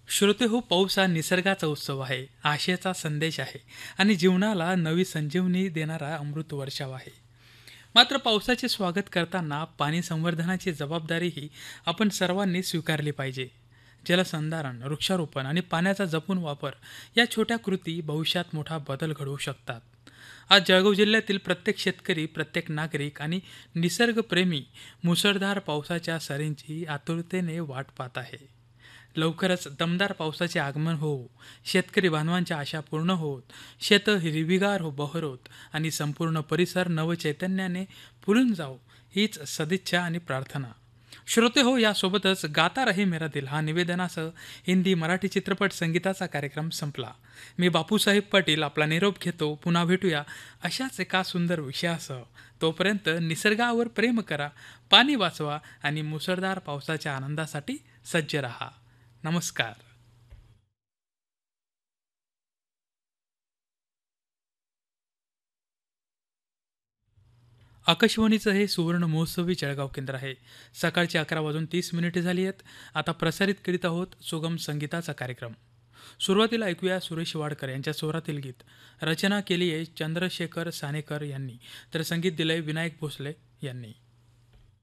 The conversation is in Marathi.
श्रोते हो, पाऊस हा निसर्गाचा उत्सव आहे, आशेचा संदेश आहे आणि जीवनाला नवी संजीवनी देणारा अमृत वर्षाव आहे. मात्र पावसाचे स्वागत करताना पाणी संवर्धनाची जबाबदारीही आपण सर्वांनी स्वीकारली पाहिजे. जलसंधारण, वृक्षारोपण आणि पाण्याचा जपून वापर या छोट्या कृती भविष्यात मोठा बदल घडवू शकतात. आज जळगाव जिल्ह्यातील प्रत्येक शेतकरी, प्रत्येक नागरिक आणि निसर्गप्रेमी मुसळधार पावसाच्या सरींची आतुरतेने वाट पाहत आहे. लवकरच दमदार पावसाचे आगमन होवो, शेतकरी बांधवांच्या आशा पूर्ण होत, शेतं हिरवीगार हो बहरोत आणि संपूर्ण परिसर नवचैतन्याने फुलून जाओ, हीच सदिच्छा आणि प्रार्थना. श्रोते हो, यासोबतच गाता रहे मेरा दिल हा निवेदनासह हिंदी मराठी चित्रपट संगीताचा कार्यक्रम संपला. मी बापूसाहेब पाटील आपला निरोप घेतो. पुन्हा भेटूया अशाच एका सुंदर विषयासह. तोपर्यंत निसर्गावर प्रेम करा, पाणी वाचवा आणि मुसळधार पावसाच्या आनंदासाठी सज्ज रहा. नमस्कार. आकाशवाणीचं हे सुवर्ण महोत्सवी जळगाव केंद्र आहे. सकाळची 11 वाजून 30 मिनिटे झाली आहेत. आता प्रसारित करीत आहोत सुगम संगीताचा कार्यक्रम. सुरुवातीला ऐकूया सुरेश वाडकर यांच्या स्वरातील गीत. रचना केली आहे चंद्रशेखर सानेकर यांनी, तर संगीत दिलंय विनायक भोसले यांनी.